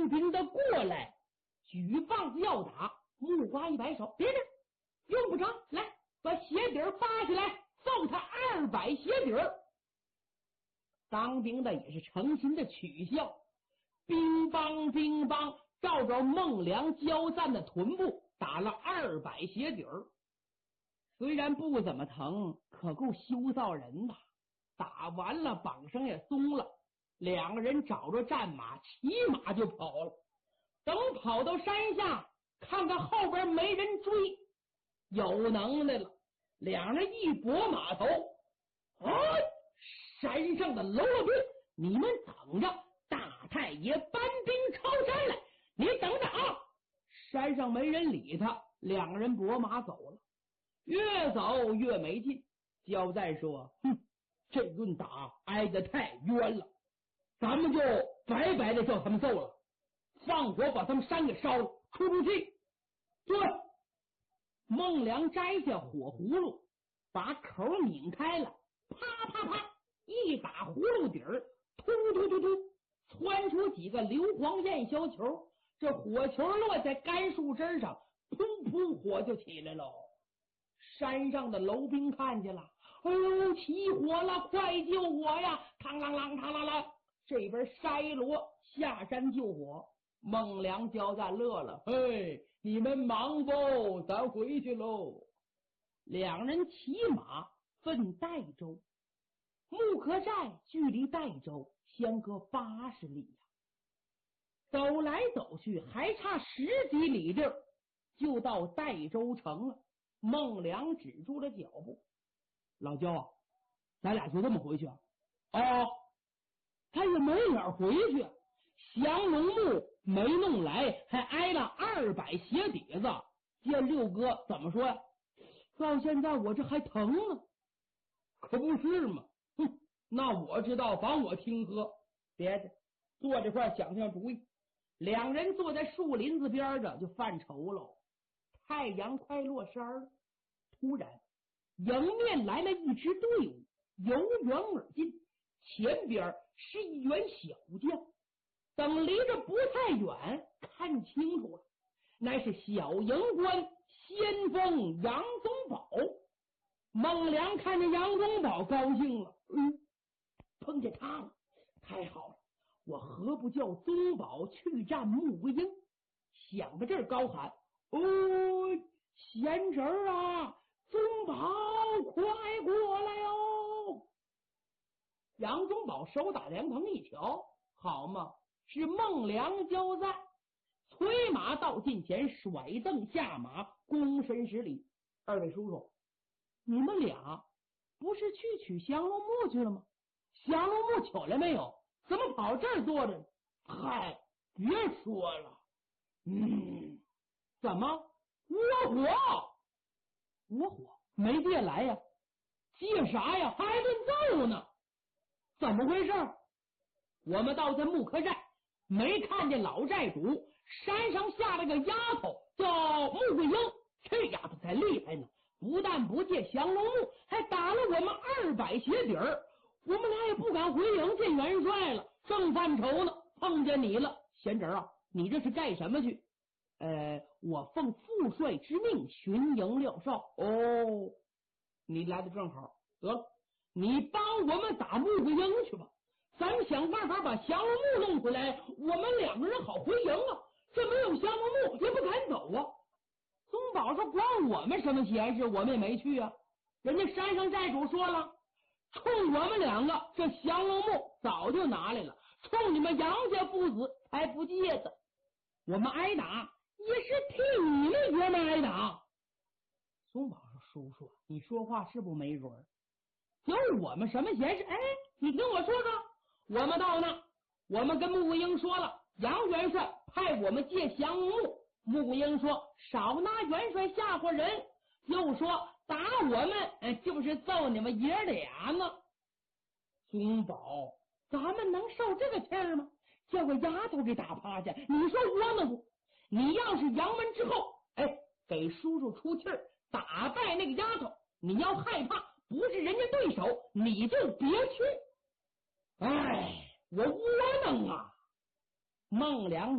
当兵的过来，举棒子要打，木瓜一摆手，别用不着，来把鞋底扒下来，揍他200鞋底。当兵的也是诚心的取笑，乒乓乒乓，照着孟良交战的臀部打了200鞋底儿。虽然不怎么疼，可够羞臊人的。打完了，绑绳也松了，两个人找着战马，骑马就跑了。等跑到山下，看看后边没人追，有能耐了，两人一拨马头，山上的喽啰兵，你们等着，大太爷搬兵抄山来，你等着啊！山上没人理他，两个人拨马走了。越走越没劲，焦赞说：这顿打挨得太冤了，咱们就白白的叫他们揍了，放火把他们山给烧了，出气。对，孟良摘下火葫芦，把口拧开了，啪啪啪一打葫芦底儿，突突突突窜出几个硫磺焰硝球，这火球落在干树枝上，噗噗火就起来了。山上的楼兵看见了，哎呦，起火了，快救火呀！嘡啷啷嘡啷啷，这边筛罗下山救火。孟良交战乐了，嘿，你们忙不？咱回去喽。两人骑马奔代州，木刻寨距离代州相隔80里呀，走来走去还差10几里地儿，就到代州城了。孟良止住了脚步，老焦啊，咱俩就这么回去啊？他也没法回去，降龙木没弄来，还挨了200鞋底子。见六哥怎么说呀？到现在我这还疼呢。可不是嘛，那我知道，帮我听喝。别的坐这块想想主意。两人坐在树林子边上就犯愁了。太阳快落山了，突然迎面来了一支队伍，由远而近，前边是一员小将。等离着不太远，看清楚了，乃是小营官先锋杨宗保。孟良看见杨宗保高兴了，碰见他了，太好了，我何不叫宗保去战穆桂英？想到这儿高喊：贤侄儿啊，宗保快过来哟！杨宗保手打凉棚一瞧，好嘛，是孟良交战，催马到近前，甩蹬下马，躬身施礼：二位叔叔，你们俩不是去取降龙木去了吗？降龙木取来没有？怎么跑这儿坐着呢？嗨，别说了，怎么窝火没借来呀？借啥呀？还顿揍呢？怎么回事？我们到这木刻寨，没看见老寨主，山上下了个丫头叫穆桂英，这丫头才厉害呢，不但不借降龙木，还打了我们200鞋底儿。我们俩也不敢回营见元帅了，正犯愁呢，碰见你了。贤侄啊，你这是干什么去？我奉副帅之命巡营廖少。你来的正好，得了，你帮我们打穆桂英去吧，咱们想办法把降龙木弄回来，我们2个人好回营啊。这没有降龙木也不敢走啊。宗保说关我们什么闲事，我们也没去啊。人家山上寨主说了，冲我们2个这降龙木早就拿来了，冲你们杨家父子才不借的。我们挨打也是替你们爷们挨打。宗保说叔叔，你说话是不没准儿，有我们什么闲事？你听我说说，我们到那，我们跟穆桂英说了，杨元帅派我们借降龙木。穆桂英说少拿元帅吓唬人，又说打我们就是揍你们爷俩呢。宗保，咱们能受这个气儿吗？叫个丫头给打趴下，你说窝囊不？你要是扬门之后，给叔叔出气儿，打败那个丫头，你要害怕不是人家对手，你就别去。我窝囊啊。孟良